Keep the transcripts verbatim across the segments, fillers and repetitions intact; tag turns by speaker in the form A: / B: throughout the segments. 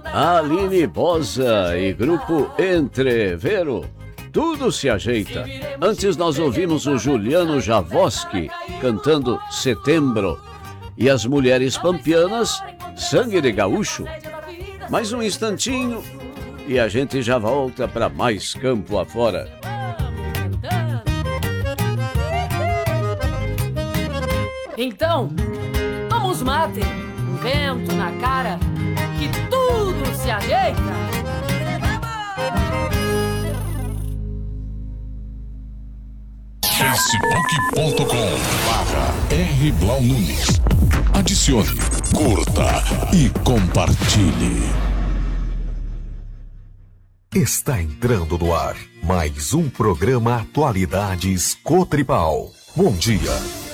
A: Aline Boza e grupo Entrevero. Tudo se ajeita. Antes nós ouvimos o Juliano Javoski cantando Setembro. E as mulheres pampianas, Sangue de Gaúcho. Mais um instantinho e a gente já volta para mais campo afora.
B: Então, vamos mate, um vento na cara, que tudo se ajeita.
C: facebook ponto com barra R Blau Nunes. Adicione, curta e compartilhe.
D: Está entrando no ar mais um programa Atualidades Cotripal. Bom dia.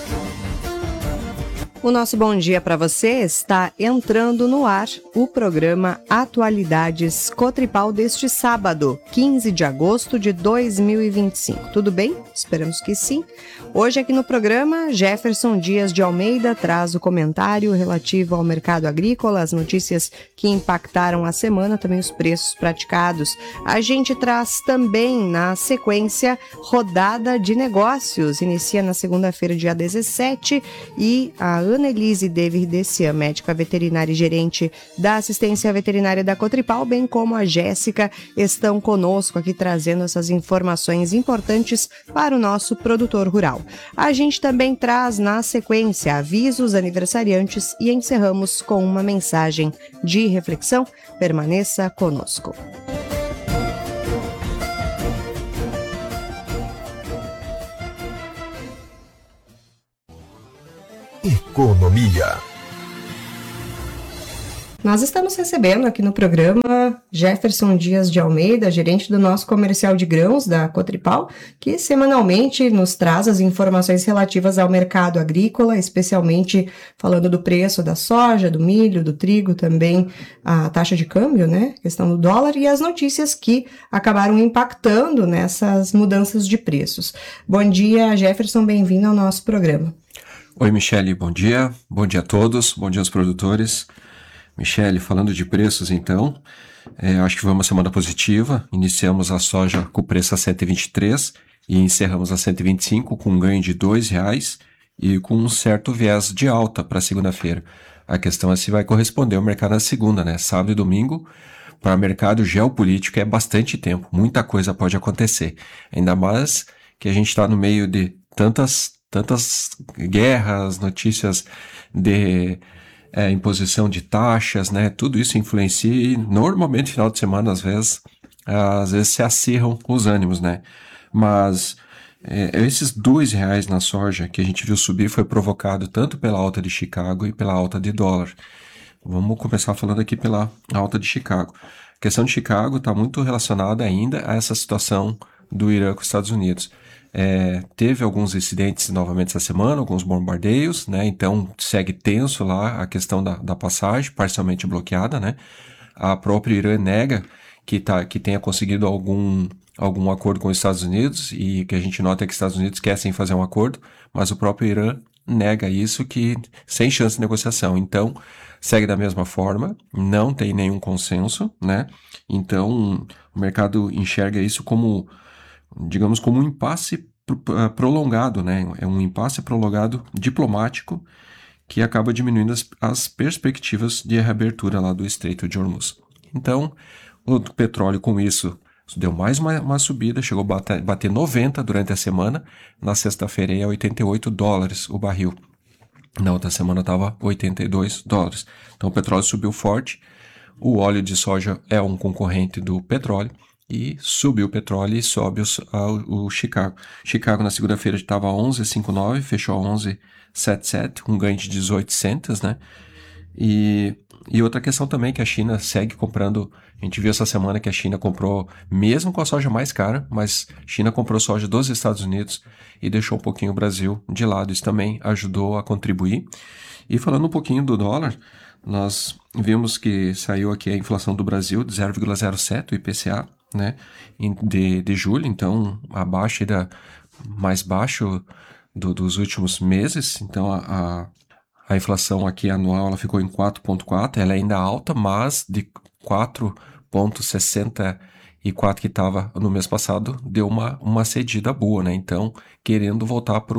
E: O nosso bom dia para você está entrando no ar o programa Atualidades Cotripal deste sábado, quinze de agosto de dois mil e vinte e cinco. Tudo bem? Esperamos que sim. Hoje aqui no programa, Jefferson Dias de Almeida traz o comentário relativo ao mercado agrícola, as notícias que impactaram a semana, também os preços praticados. A gente traz também, na sequência, rodada de negócios. Inicia na segunda-feira, dia dezessete, e a Annelise David Dessian, médica veterinária e gerente da assistência veterinária da Cotripal, bem como a Jéssica, estão conosco aqui trazendo essas informações importantes para o nosso produtor rural. A gente também traz na sequência avisos aniversariantes e encerramos com uma mensagem de reflexão. Permaneça conosco.
D: Economia.
E: Nós estamos recebendo aqui no programa Jefferson Dias de Almeida, gerente do nosso comercial de grãos da Cotripal, que semanalmente nos traz as informações relativas ao mercado agrícola, especialmente falando do preço da soja, do milho, do trigo, também a taxa de câmbio, né, questão do dólar e as notícias que acabaram impactando nessas mudanças de preços. Bom dia, Jefferson, bem-vindo ao nosso programa.
F: Oi, Michele, bom dia. Bom dia a todos, bom dia aos produtores. Michele, falando de preços então, é, acho que foi uma semana positiva. Iniciamos a soja com preço a cento e vinte e três e encerramos a cento e vinte e cinco com um ganho de dois reais e com um certo viés de alta para segunda-feira. A questão é se vai corresponder ao mercado na segunda, né? Sábado e domingo, para o mercado geopolítico é bastante tempo, muita coisa pode acontecer. Ainda mais que a gente está no meio de tantas, tantas guerras, notícias de... É, imposição de taxas, né? Tudo isso influencia e normalmente final de semana às vezes, às vezes se acirram os ânimos, né? Mas é, esses dois reais na soja que a gente viu subir foi provocado tanto pela alta de Chicago e pela alta de dólar. Vamos começar falando aqui pela alta de Chicago. A questão de Chicago está muito relacionada ainda a essa situação do Irã com os Estados Unidos. É, teve alguns incidentes novamente essa semana, alguns bombardeios, né? Então segue tenso lá a questão da, da passagem, parcialmente bloqueada, né? A própria Irã nega que, tá, que tenha conseguido algum, algum acordo com os Estados Unidos e que a gente nota que os Estados Unidos querem sim fazer um acordo, mas o próprio Irã nega isso, que sem chance de negociação. Então segue da mesma forma, não tem nenhum consenso, né? Então o mercado enxerga isso como, digamos, como um impasse prolongado, né? É um impasse prolongado diplomático que acaba diminuindo as, as perspectivas de reabertura lá do Estreito de Hormuz. Então, o petróleo com isso deu mais uma, uma subida, chegou a bater, bater noventa durante a semana, na sexta-feira é oitenta e oito dólares o barril. Na outra semana estava oitenta e dois dólares. Então o petróleo subiu forte, o óleo de soja é um concorrente do petróleo, e subiu o petróleo e sobe o, o, o Chicago. Chicago na segunda-feira estava a onze vírgula cinquenta e nove, fechou a onze vírgula setenta e sete, um ganho de dezoito centos, né? E, e outra questão também que a China segue comprando, a gente viu essa semana que a China comprou, mesmo com a soja mais cara, mas a China comprou soja dos Estados Unidos e deixou um pouquinho o Brasil de lado. Isso também ajudou a contribuir. E falando um pouquinho do dólar, nós vimos que saiu aqui a inflação do Brasil de zero vírgula zero sete, o I P C A, né, de, de julho, então abaixo da, mais baixo do, dos últimos meses. Então a, a, a inflação aqui anual ela ficou em quatro vírgula quatro, ela é ainda alta, mas de, quatro vírgula sessenta e quatro que estava no mês passado, deu uma, uma cedida boa, né? Então, querendo voltar para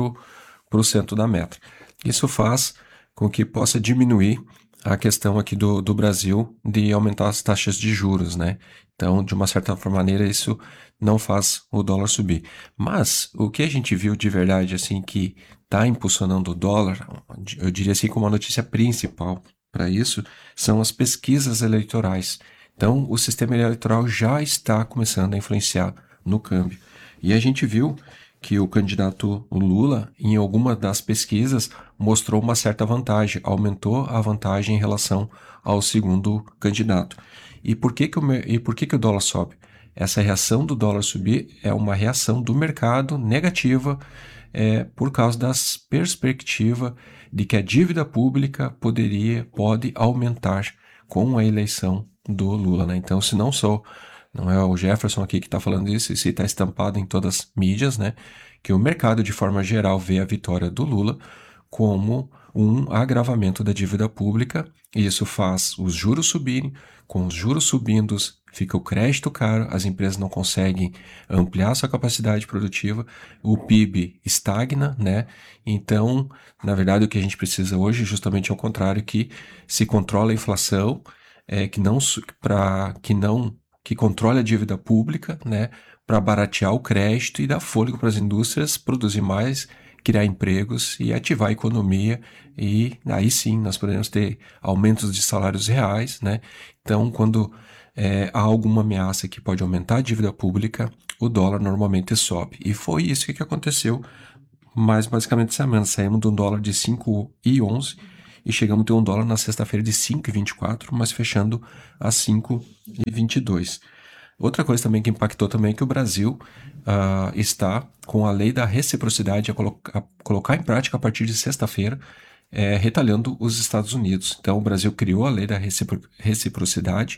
F: o centro da meta. Isso faz com que possa diminuir a questão aqui do, do Brasil de aumentar as taxas de juros, né? Então, de uma certa maneira, isso não faz o dólar subir. Mas, o que a gente viu de verdade, assim, que está impulsionando o dólar, eu diria assim como a notícia principal para isso, são as pesquisas eleitorais. Então, o sistema eleitoral já está começando a influenciar no câmbio. E a gente viu que o candidato Lula, em alguma das pesquisas, mostrou uma certa vantagem, aumentou a vantagem em relação ao segundo candidato. E por que que o, e por que que o dólar sobe? Essa reação do dólar subir é uma reação do mercado negativa é, por causa das perspectivas de que a dívida pública poderia, pode aumentar com a eleição do Lula, né? Então, se não sou, não é o Jefferson aqui que está falando isso, isso está estampado em todas as mídias, né? Que o mercado, de forma geral, vê a vitória do Lula como um agravamento da dívida pública, e isso faz os juros subirem. Com os juros subindo, fica o crédito caro, as empresas não conseguem ampliar sua capacidade produtiva, o P I B estagna, né? Então, na verdade, o que a gente precisa hoje justamente é o contrário, que se controla a inflação, é, que não para que não que controle a dívida pública, né, para baratear o crédito e dar fôlego para as indústrias produzir mais, criar empregos e ativar a economia, e aí sim nós podemos ter aumentos de salários reais, né? Então, quando é, há alguma ameaça que pode aumentar a dívida pública, o dólar normalmente sobe. E foi isso que aconteceu mais basicamente essa semana. Saímos de um dólar de cinco vírgula onze e chegamos a ter um dólar na sexta-feira de cinco vírgula vinte e quatro, mas fechando a cinco vírgula vinte e dois. Outra coisa também que impactou também é que o Brasil uh, está com a lei da reciprocidade a, colo- a colocar em prática a partir de sexta-feira, é, retalhando os Estados Unidos. Então o Brasil criou a lei da recipro- reciprocidade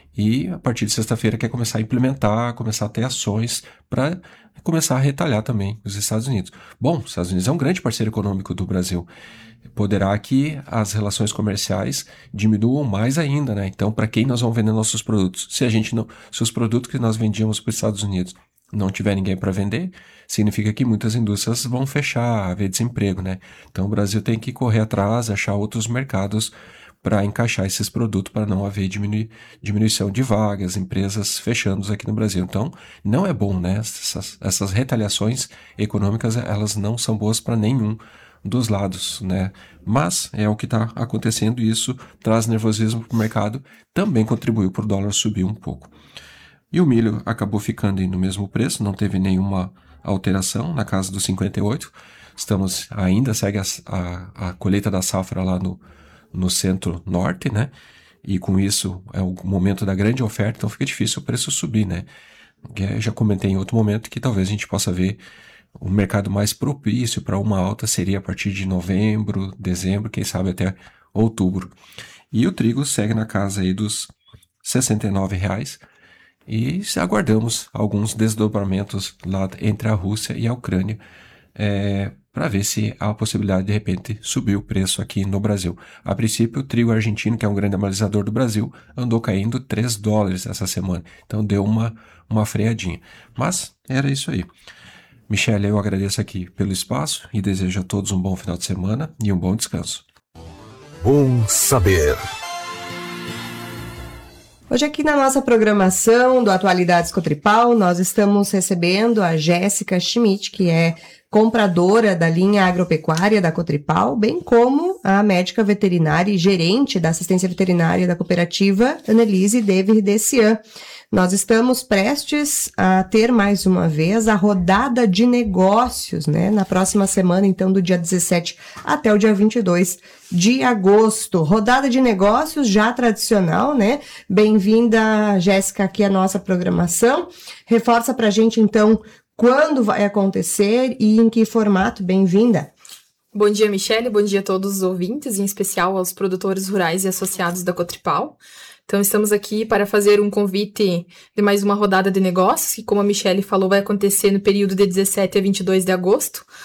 F: e a partir de sexta-feira quer começar a implementar, começar a ter ações para começar a retalhar também os Estados Unidos. Bom, os Estados Unidos é um grande parceiro econômico do Brasil. Poderá que as relações comerciais diminuam mais ainda, né? Então, para quem nós vamos vender nossos produtos? Se a gente não, se os produtos que nós vendíamos para os Estados Unidos não tiver ninguém para vender, significa que muitas indústrias vão fechar, haver desemprego, né? Então, o Brasil tem que correr atrás, achar outros mercados para encaixar esses produtos, para não haver diminu- diminuição de vagas, empresas fechando aqui no Brasil. Então, não é bom, né? Essas, essas retaliações econômicas, elas não são boas para nenhum dos lados, né? Mas é o que está acontecendo e isso traz nervosismo para o mercado, também contribuiu para o dólar subir um pouco. E o milho acabou ficando no mesmo preço, não teve nenhuma alteração, na casa dos cinquenta e oito. Estamos ainda, segue a, a, a colheita da safra lá no, no centro-norte, né? E com isso é o momento da grande oferta, então fica difícil o preço subir, né? Eu já comentei em outro momento que talvez a gente possa ver o mercado mais propício para uma alta seria a partir de novembro, dezembro, quem sabe até outubro. E o trigo segue na casa aí dos sessenta e nove reais e aguardamos alguns desdobramentos lá entre a Rússia e a Ucrânia é, para ver se há a possibilidade de repente subir o preço aqui no Brasil. A princípio, o trigo argentino, que é um grande analisador do Brasil, andou caindo três dólares essa semana, então deu uma, uma freadinha. Mas era isso aí. Michele, eu agradeço aqui pelo espaço e desejo a todos um bom final de semana e um bom descanso.
D: Bom saber.
E: Hoje aqui na nossa programação do Atualidades Cotripal, nós estamos recebendo a Jéssica Schmidt, que é compradora da linha agropecuária da Cotripal, bem como a médica veterinária e gerente da assistência veterinária da cooperativa, Annelise Devirdecian. Nós estamos prestes a ter mais uma vez a rodada de negócios, né? Na próxima semana, então, do dia dezessete até o dia vinte e dois de agosto. Rodada de negócios já tradicional, né? Bem-vinda, Jéssica, aqui à nossa programação. Reforça pra gente, então, quando vai acontecer e em que formato. Bem-vinda.
G: Bom dia, Michele. Bom dia a todos os ouvintes, em especial aos produtores rurais e associados da Cotripal. Então, estamos aqui para fazer um convite de mais uma rodada de negócios, que, como a Michele falou, vai acontecer no período de dezessete a vinte e dois de agosto,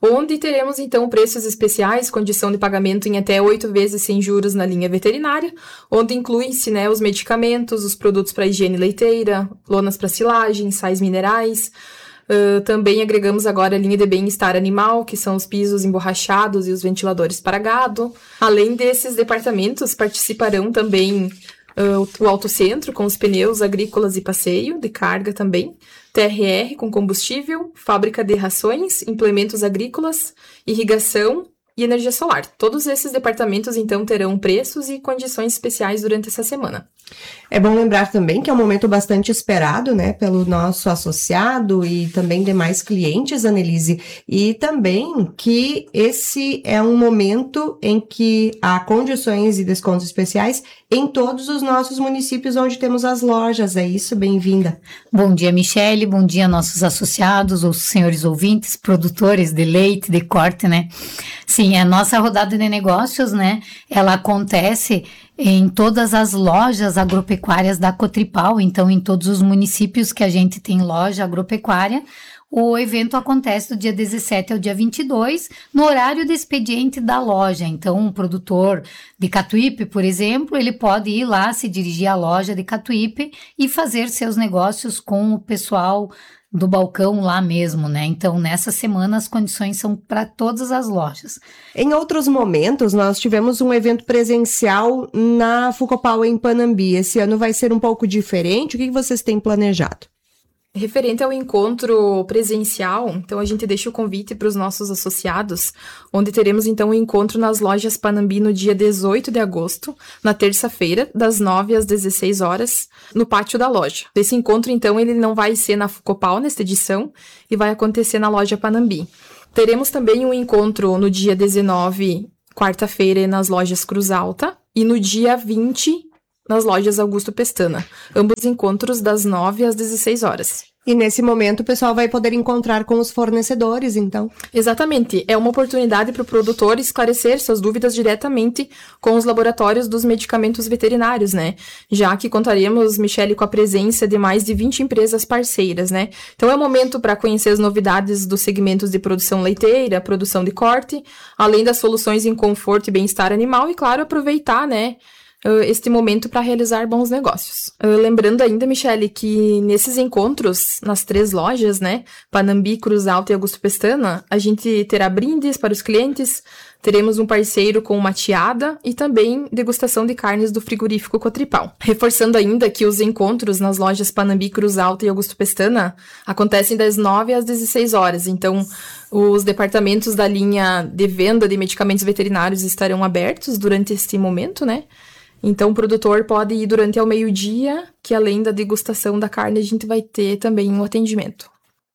G: onde teremos então preços especiais, condição de pagamento em até oito vezes sem juros na linha veterinária, onde incluem-se, né, os medicamentos, os produtos para higiene leiteira, lonas para silagem, sais minerais. Uh, também agregamos agora a linha de bem-estar animal, que são os pisos emborrachados e os ventiladores para gado. Além desses departamentos, participarão também uh, o autocentro, com os pneus agrícolas e passeio, de carga também, T R R com combustível, fábrica de rações, implementos agrícolas, irrigação e energia solar. Todos esses departamentos, então, terão preços e condições especiais durante essa semana.
E: É bom lembrar também que é um momento bastante esperado, né, pelo nosso associado e também demais clientes, Annelise, e também que esse é um momento em que há condições e descontos especiais em todos os nossos municípios onde temos as lojas. É isso? Bem-vinda.
H: Bom dia, Michele, bom dia nossos associados, os senhores ouvintes, produtores de leite, de corte, né? Sim, a nossa rodada de negócios, né, ela acontece em todas as lojas agropecuárias da Cotripal, então em todos os municípios que a gente tem loja agropecuária. O evento acontece do dia dezessete ao dia vinte e dois, no horário de expediente da loja. Então, um produtor de Catuípe, por exemplo, ele pode ir lá, se dirigir à loja de Catuípe e fazer seus negócios com o pessoal do balcão lá mesmo, né? Então, nessa semana, as condições são para todas as lojas.
E: Em outros momentos, nós tivemos um evento presencial na Fucopal em Panambi. Esse ano vai ser um pouco diferente. O que vocês têm planejado?
G: Referente ao encontro presencial, então a gente deixa o convite para os nossos associados, onde teremos então um encontro nas lojas Panambi no dia dezoito de agosto, na terça-feira, das nove às dezesseis horas, no pátio da loja. Esse encontro, então, ele não vai ser na Fucopal nesta edição e vai acontecer na loja Panambi. Teremos também um encontro no dia dezenove, quarta-feira, nas lojas Cruz Alta, e no dia vinte, nas lojas Augusto Pestana. Ambos encontros das nove às dezesseis horas.
E: E nesse momento o pessoal vai poder encontrar com os fornecedores, então?
G: Exatamente. É uma oportunidade para o produtor esclarecer suas dúvidas diretamente com os laboratórios dos medicamentos veterinários, né? Já que contaremos, Michele, com a presença de mais de vinte empresas parceiras, né? Então é o momento para conhecer as novidades dos segmentos de produção leiteira, produção de corte, além das soluções em conforto e bem-estar animal e, claro, aproveitar, né, este momento para realizar bons negócios. Uh, lembrando ainda, Michele, que nesses encontros, nas três lojas, né, Panambi, Cruz Alta e Augusto Pestana, a gente terá brindes para os clientes, teremos um parceiro com uma tiada e também degustação de carnes do frigorífico Cotripal. Reforçando ainda que os encontros nas lojas Panambi, Cruz Alta e Augusto Pestana acontecem das nove às dezesseis horas, então os departamentos da linha de venda de medicamentos veterinários estarão abertos durante este momento, né? Então, o produtor pode ir durante ao meio-dia, que além da degustação da carne, a gente vai ter também um atendimento.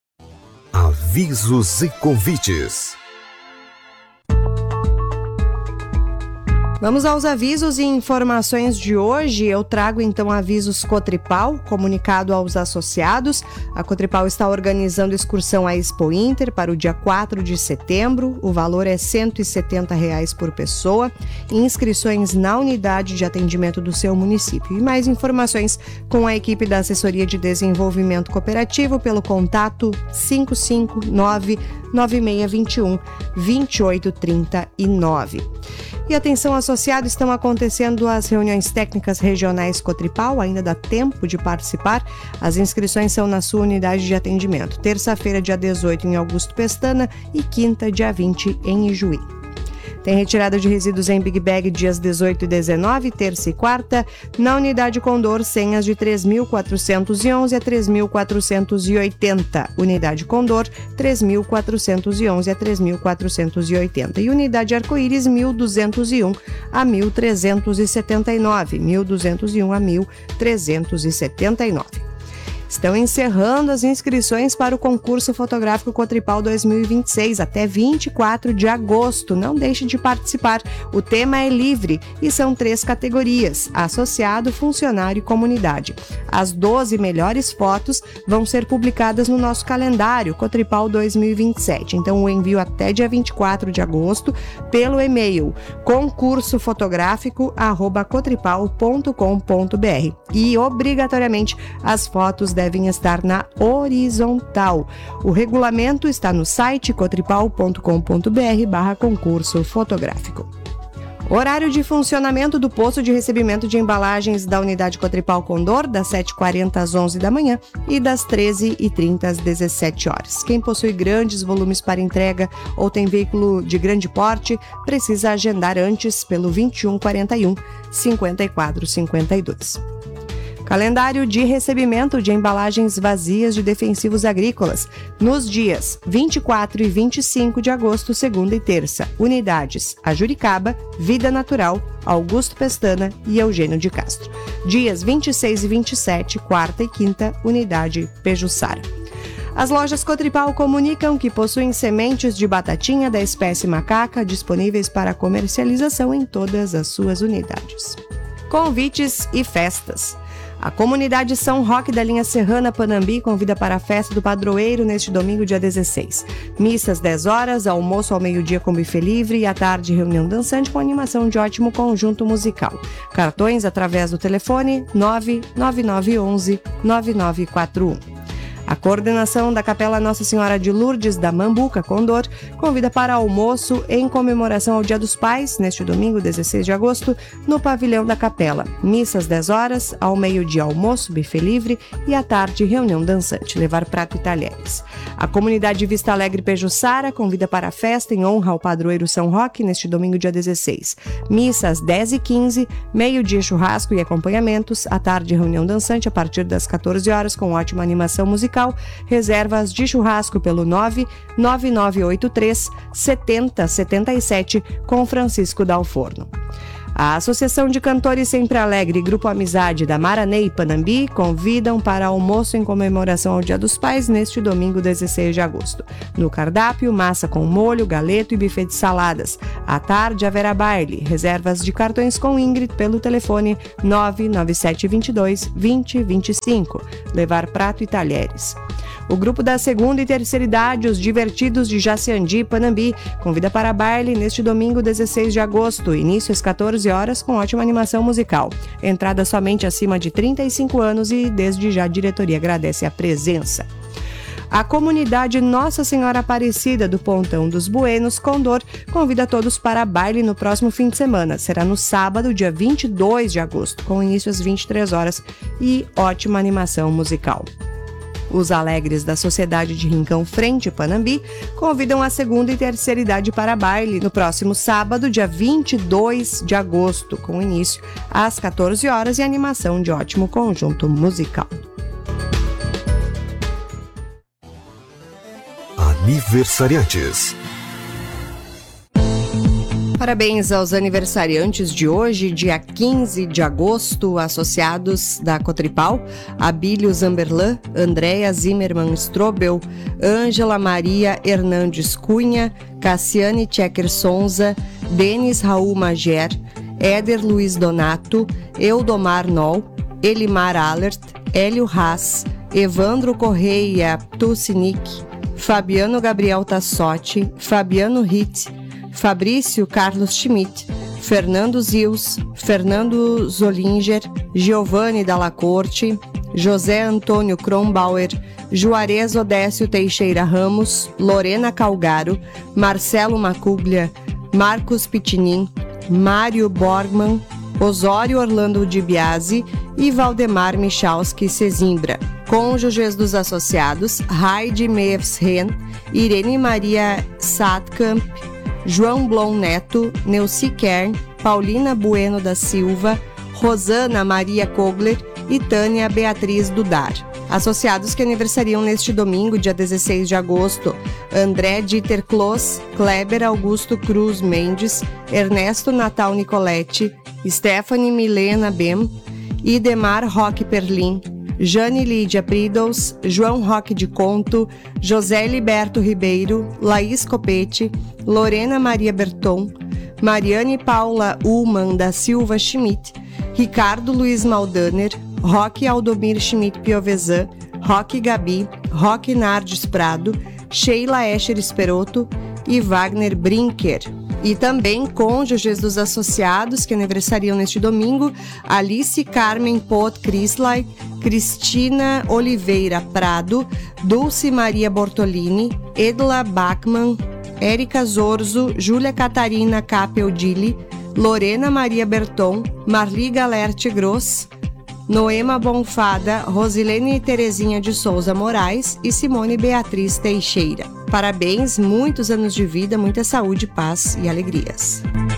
D: Avisos e convites.
E: Vamos aos avisos e informações de hoje. Eu trago então avisos Cotripal, comunicado aos associados. A Cotripal está organizando excursão à Expo Inter para o dia quatro de setembro. O valor é cento e setenta reais por pessoa. Inscrições na unidade de atendimento do seu município. E mais informações com a equipe da Assessoria de Desenvolvimento Cooperativo pelo contato cinco cinco nove, nove seis dois um, dois oito três nove. E atenção, associado, estão acontecendo as reuniões técnicas regionais Cotripal, ainda dá tempo de participar. As inscrições são na sua unidade de atendimento. Terça-feira, dia dezoito, em Augusto Pestana e quinta, dia vinte, em Ijuí. Tem retirada de resíduos em Big Bag dias dezoito e dezenove, terça e quarta, na unidade Condor, senhas de três mil quatrocentos e onze a três mil quatrocentos e oitenta. Unidade Condor, três mil quatrocentos e onze a três mil quatrocentos e oitenta. E unidade Arco-Íris, mil duzentos e um a mil trezentos e setenta e nove. mil duzentos e um a mil trezentos e setenta e nove. Estão encerrando as inscrições para o concurso fotográfico Cotripal dois mil e vinte e seis até vinte e quatro de agosto. Não deixe de participar. O tema é livre e são três categorias: associado, funcionário e comunidade. As doze melhores fotos vão ser publicadas no nosso calendário Cotripal dois mil e vinte e sete. Então o envio até dia vinte e quatro de agosto pelo e-mail concurso fotográfico arroba cotripal ponto com ponto br. E obrigatoriamente as fotos devem estar na horizontal. O regulamento está no site cotripal ponto com ponto br barra concurso fotográfico. Horário de funcionamento do posto de recebimento de embalagens da unidade Cotripal Condor, das sete e quarenta às onze da manhã e das treze e trinta às dezessete horas. Quem possui grandes volumes para entrega ou tem veículo de grande porte, precisa agendar antes pelo vinte e um quarenta e um, cinquenta e quatro cinquenta e dois. Calendário de recebimento de embalagens vazias de defensivos agrícolas. Nos dias vinte e quatro e vinte e cinco de agosto, segunda e terça. Unidades Ajuricaba, Vida Natural, Augusto Pestana e Eugênio de Castro. Dias vinte e seis e vinte e sete, quarta e quinta, Unidade Pejuçara. As lojas Cotripal comunicam que possuem sementes de batatinha da espécie macaca disponíveis para comercialização em todas as suas unidades. Convites e festas. A comunidade São Roque da linha Serrana Panambi convida para a festa do padroeiro neste domingo, dia dezesseis. Missas dez horas, almoço ao meio-dia com buffet livre e à tarde reunião dançante com animação de ótimo conjunto musical. Cartões através do telefone nove nove nove um um nove nove quatro um. A coordenação da Capela Nossa Senhora de Lourdes da Mambuca, Condor, convida para almoço em comemoração ao Dia dos Pais, neste domingo, dezesseis de agosto, no pavilhão da Capela. Missas dez horas, ao meio-dia almoço, buffet livre e à tarde reunião dançante, levar prato e talheres. A comunidade Vista Alegre Pejuçara convida para a festa em honra ao padroeiro São Roque, neste domingo, dia dezesseis. Missas dez e quinze, meio-dia churrasco e acompanhamentos, à tarde reunião dançante a partir das quatorze horas com ótima animação musical. Reservas de churrasco pelo nove nove nove oito três sete zero sete sete com Francisco Dal Forno. A Associação de Cantores Sempre Alegre e Grupo Amizade da Maranei Panambi convidam para almoço em comemoração ao Dia dos Pais neste domingo, dezesseis de agosto. No cardápio, massa com molho, galeto e buffet de saladas. À tarde haverá baile. Reservas de cartões com Ingrid pelo telefone nove nove sete dois dois, dois zero dois cinco. Levar prato e talheres. O grupo da segunda e terceira idade, os Divertidos de Jaciandi, Panambi, convida para baile neste domingo, dezesseis de agosto, início às quatorze horas, com ótima animação musical. Entrada somente acima de trinta e cinco anos e, desde já, a diretoria agradece a presença. A comunidade Nossa Senhora Aparecida do Pontão dos Buenos, Condor, convida todos para baile no próximo fim de semana. Será no sábado, dia vinte e dois de agosto, com início às vinte e três horas e ótima animação musical. Os Alegres da Sociedade de Rincão Frente Panambi convidam a segunda e terceira idade para baile no próximo sábado, dia vinte e dois de agosto, com início às quatorze horas e animação de ótimo conjunto musical.
D: Aniversariantes.
E: Parabéns aos aniversariantes de hoje, dia quinze de agosto, associados da Cotripal, Abílio Zamberlan, Andréa Zimmermann Strobel, Ângela Maria Hernandes Cunha, Cassiane Tchecker Sonza, Denis Raul Mager, Éder Luiz Donato, Eudomar Nol, Elimar Allert, Hélio Haas, Evandro Correia Tucinic, Fabiano Gabriel Tassotti, Fabiano Hitt, Fabrício Carlos Schmidt, Fernando Zils, Fernando Zollinger, Giovanni Dalla Corte, José Antônio Kronbauer, Juarez Odécio Teixeira Ramos, Lorena Calgaro, Marcelo Macuglia, Marcos Pitinin, Mário Borgman, Osório Orlando Di Biasi e Valdemar Michalski Sesimbra. Cônjuges dos associados, Heidi Mevshen, Irene Maria Satkamp, João Blom Neto, Neuci Kern, Paulina Bueno da Silva, Rosana Maria Kogler e Tânia Beatriz Dudar. Associados que aniversariam neste domingo, dia dezesseis de agosto, André Dieter Kloss, Kleber Augusto Cruz Mendes, Ernesto Natal Nicoletti, Stephanie Milena Bem, Idemar Roque Perlin, Jane Lídia Pridos, João Roque de Conto, José Liberto Ribeiro, Laís Copete, Lorena Maria Berton, Mariane Paula Ullmann da Silva Schmidt, Ricardo Luiz Maldaner, Roque Aldomir Schmidt Piovesan, Roque Gabi, Roque Nardes Prado, Sheila Escher Esperoto e Wagner Brinker. E também cônjuges dos associados que aniversariam neste domingo, Alice Carmen Pot Chrislay, Cristina Oliveira Prado, Dulce Maria Bortolini, Edla Bachmann, Érica Zorzo, Júlia Catarina Capeldilli, Lorena Maria Berton, Marli Galerte Gross, Noema Bonfada, Rosilene Terezinha de Souza Moraes e Simone Beatriz Teixeira. Parabéns, muitos anos de vida, muita saúde, paz e alegrias.